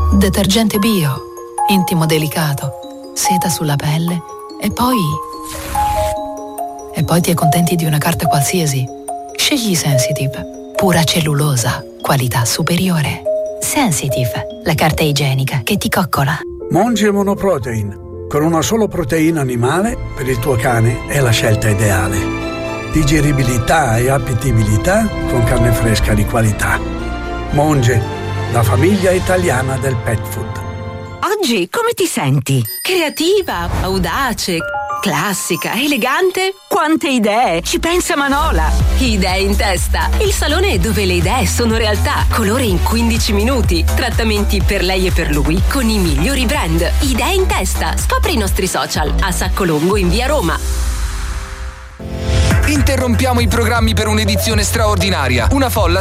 Detergente bio, intimo delicato, seta sulla pelle e poi ti accontenti di una carta qualsiasi. Scegli Sensitive, pura cellulosa, qualità superiore. Sensitive, la carta igienica che ti coccola. Monge Monoprotein, con una solo proteina animale per il tuo cane è la scelta ideale. Digeribilità e appetibilità con carne fresca di qualità. Monge, la famiglia italiana del pet food. Oggi come ti senti? Creativa, audace, classica, elegante? Quante idee! Ci pensa Manola! Idee in testa. Il salone dove le idee sono realtà. Colore in 15 minuti. Trattamenti per lei e per lui con i migliori brand. Idee in testa. Scopri i nostri social a Saccolongo in via Roma. Interrompiamo i programmi per un'edizione straordinaria. Una folla